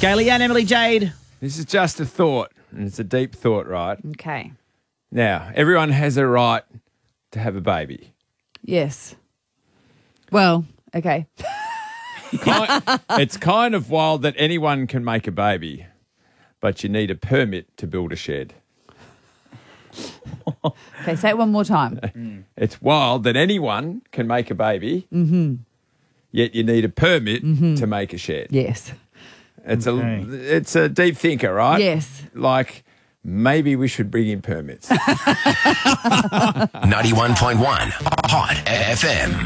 Gailey and Emily Jade. This is just a thought, and it's a deep thought, right? Okay. Now, everyone has a right to have a baby. Yes. Well, okay. It's kind of wild that anyone can make a baby, but you need a permit to build a shed. Okay, say it one more time. It's wild that anyone can make a baby, yet you need a permit to make a shed. Yes. It's a deep thinker, right? Yes. Like, maybe we should bring in permits. 91.1 Hot FM.